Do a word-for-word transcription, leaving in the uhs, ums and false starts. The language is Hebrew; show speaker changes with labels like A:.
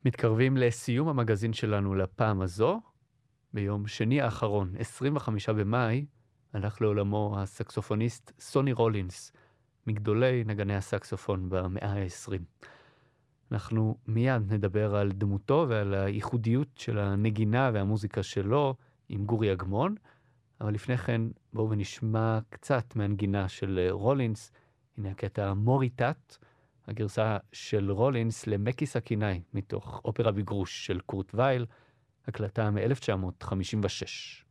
A: מתקרבים לסיום המגזין שלנו לפעם הזו. ביום שני האחרון, עשרים וחמישה במאי, הלך לעולמו הסקסופוניסט סוני רולינס, מגדולי נגני הסקסופון במאה ה-עשרים. אנחנו מיד נדבר על דמותו ועל הייחודיות של הנגינה והמוזיקה שלו עם גורי אגמון, אבל לפני כן בואו ונשמע קצת מהנגינה של רולינס. הנה הקטע מוריטט, הגרסה של רולינס למקי סכינאי, מתוך אופרה בגרוש של קורט וייל, הקלטה מ-אלף תשע מאות חמישים ושש.